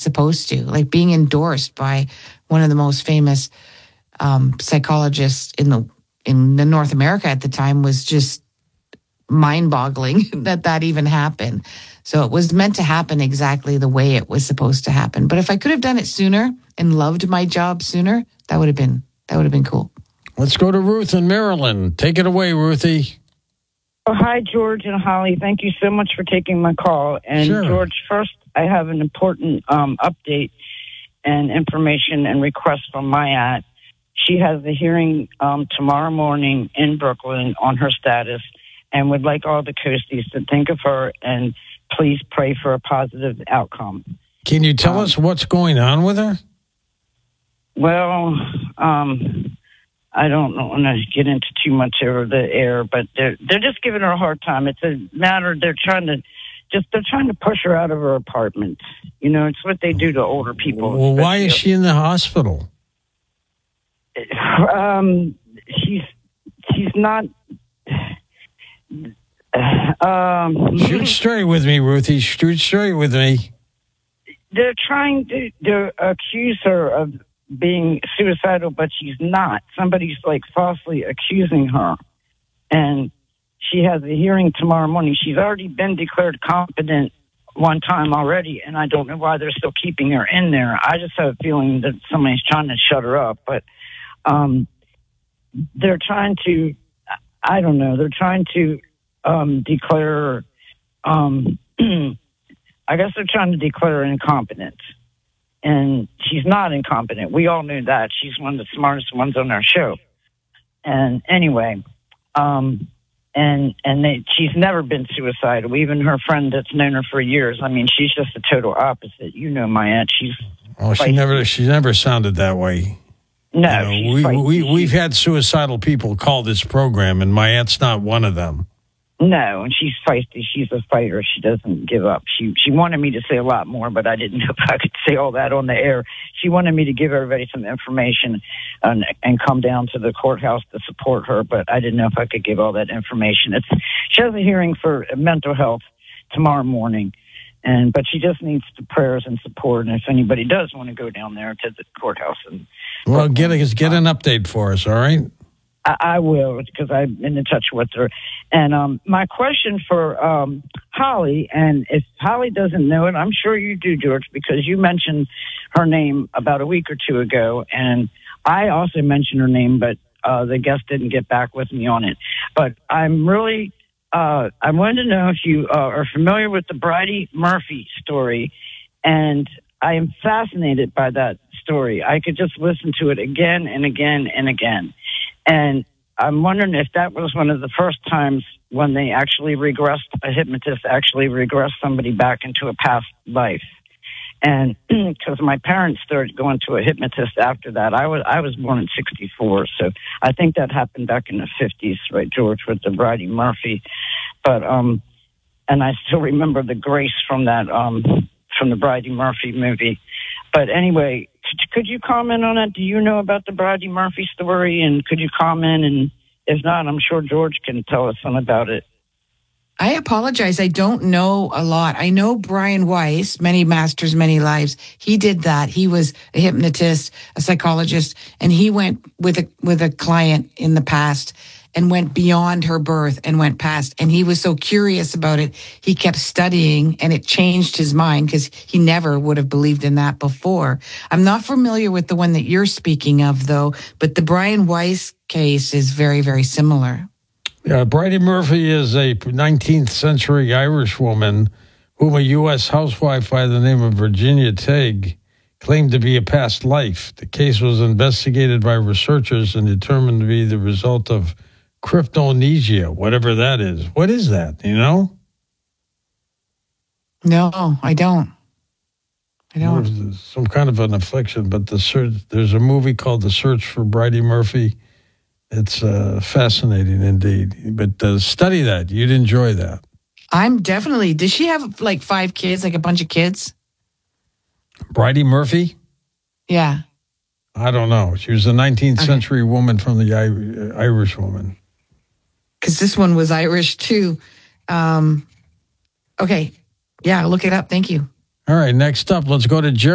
supposed to. Like being endorsed by one of the most famous psychologists in the North America at the time was just mind-boggling that even happened. So it was meant to happen exactly the way it was supposed to happen. But if I could have done it sooner and loved my job sooner, that would have been cool. Let's go to Ruth in Maryland. Take it away, Ruthie. Oh, hi, George and Holly. Thank you so much for taking my call. And sure. George, first, I have an important update and information and request from my aunt. She has the hearing tomorrow morning in Brooklyn on her status and would like all the coasties to think of her and please pray for a positive outcome. Can you tell us what's going on with her? Well, I don't want to get into too much over the air, but they're just giving her a hard time. It's a matter they're trying to push her out of her apartment. You know, it's what they do to older people. Well, why is she in the hospital? She's not. Shoot straight with me, Ruthie. Shoot straight with me. They're trying to accuse her of being suicidal, but she's not. Somebody's like falsely accusing her. And she has a hearing tomorrow morning. She's already been declared competent one time already, and I don't know why they're still keeping her in there. I just have a feeling that somebody's trying to shut her up. But they're trying to, I don't know, they're trying to declare, I guess they're trying to declare her incompetent. And she's not incompetent. We all knew that. She's one of the smartest ones on our show. And anyway, she's never been suicidal. Even her friend that's known her for years. I mean, she's just the total opposite. You know, my aunt. She never sounded that way. No, we've had suicidal people call this program, and my aunt's not one of them. No, and she's feisty. She's a fighter. She doesn't give up. She wanted me to say a lot more, but I didn't know if I could say all that on the air. She wanted me to give everybody some information and come down to the courthouse to support her, but I didn't know if I could give all that information. She has a hearing for mental health tomorrow morning, but she just needs the prayers and support. And if anybody does want to go down there to the courthouse, get an update for us, all right? I will, because I'm in touch with her. And my question for Holly, and if Holly doesn't know it, I'm sure you do, George, because you mentioned her name about a week or two ago, and I also mentioned her name, but the guest didn't get back with me on it. But I'm really, I wanted to know if you are familiar with the Bridie Murphy story, and I am fascinated by that story. I could just listen to it again and again and again. And I'm wondering if that was one of the first times when they actually a hypnotist actually regressed somebody back into a past life. And because my parents started going to a hypnotist after that, I was born in 1964, so I think that happened back in the 1950s, right, George, with the Bridie Murphy. But and I still remember the grace from that from the Bridie Murphy movie. But anyway, could you comment on that? Do you know about the Bridie Murphy story? And could you comment? And if not, I'm sure George can tell us some about it. I apologize. I don't know a lot. I know Brian Weiss, Many Masters, Many Lives. He did that. He was a hypnotist, a psychologist, and he went with a client in the past and went beyond her birth and went past. And he was so curious about it, he kept studying, and it changed his mind because he never would have believed in that before. I'm not familiar with the one that you're speaking of, though, but the Brian Weiss case is very, very similar. Yeah, Bridie Murphy is a 19th century Irish woman whom a U.S. housewife by the name of Virginia Teague claimed to be a past life. The case was investigated by researchers and determined to be the result of cryptomnesia, whatever that is. What is that? You know? No, I don't. Some kind of an affliction, but there's a movie called The Search for Bridie Murphy. It's fascinating indeed. But study that. You'd enjoy that. I'm definitely... Does she have like 5 kids, like a bunch of kids? Bridie Murphy? Yeah. I don't know. She was a 19th century woman from the Irish woman. Because this one was Irish too. Okay. Yeah, look it up. Thank you. All right. Next up, let's go to Jeremy.